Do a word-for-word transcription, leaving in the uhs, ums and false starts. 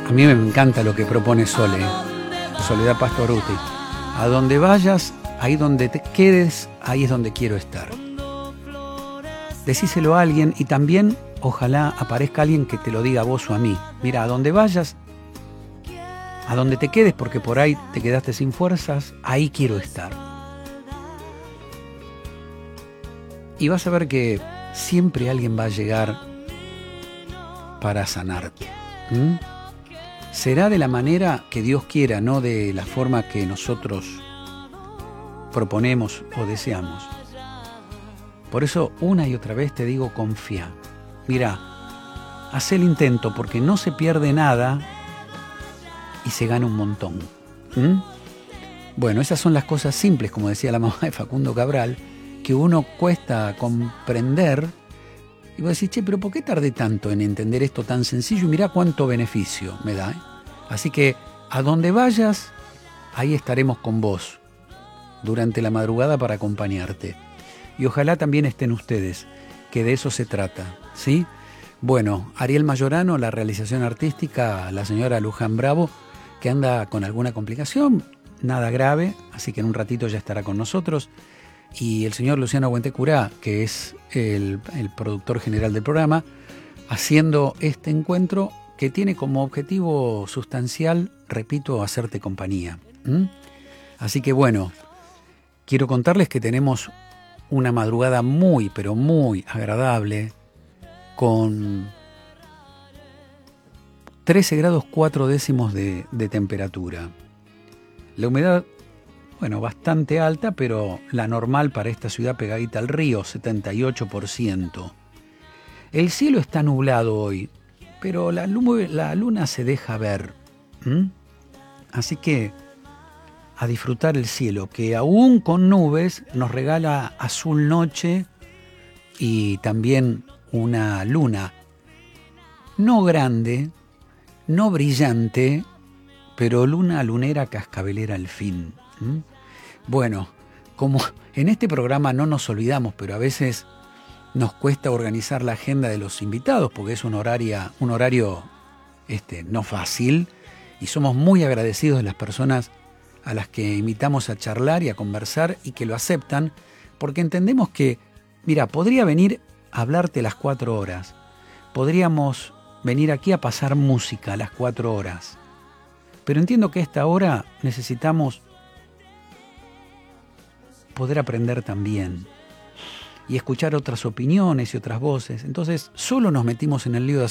A mí me encanta lo que propone Sole, Soledad Pastoruti. A donde vayas, ahí donde te quedes, ahí es donde quiero estar. Decíselo a alguien y también ojalá aparezca alguien que te lo diga a vos o a mí. Mira, a donde vayas, a donde te quedes, porque por ahí te quedaste sin fuerzas, ahí quiero estar. Y vas a ver que siempre alguien va a llegar para sanarte. ¿Mm? Será de la manera que Dios quiera, no de la forma que nosotros proponemos o deseamos. Por eso, una y otra vez te digo, confía. Mira, haz el intento porque no se pierde nada y se gana un montón. ¿Mm? Bueno, esas son las cosas simples, como decía la mamá de Facundo Cabral, que uno cuesta comprender. Y vos decís, che, pero ¿por qué tardé tanto en entender esto tan sencillo? Y mirá cuánto beneficio me da, ¿eh? Así que, a donde vayas, ahí estaremos con vos durante la madrugada para acompañarte. Y ojalá también estén ustedes, que de eso se trata, ¿sí? Bueno, Ariel Mayorano, la realización artística, la señora Luján Bravo, que anda con alguna complicación, nada grave, así que en un ratito ya estará con nosotros. Y el señor Luciano Buentecurá, que es el, el productor general del programa, haciendo este encuentro que tiene como objetivo sustancial, repito, hacerte compañía. ¿Mm? Así que bueno, quiero contarles que tenemos una madrugada muy, pero muy agradable, con trece grados cuatro décimos de, de temperatura. La humedad, bueno, bastante alta, pero la normal para esta ciudad pegadita al río, setenta y ocho por ciento. El cielo está nublado hoy, pero la, la luna se deja ver. ¿Mm? Así que a disfrutar el cielo, que aún con nubes nos regala azul noche y también una luna no grande, no brillante, pero luna lunera cascabelera al fin. ¿Mm? Bueno, como en este programa no nos olvidamos, pero a veces nos cuesta organizar la agenda de los invitados porque es un horario, un horario este, no fácil, y somos muy agradecidos de las personas a las que invitamos a charlar y a conversar y que lo aceptan, porque entendemos que, mira, podría venir a hablarte las cuatro horas, podríamos venir aquí a pasar música a las cuatro horas, pero entiendo que a esta hora necesitamos poder aprender también y escuchar otras opiniones y otras voces. Entonces solo nos metimos en el lío de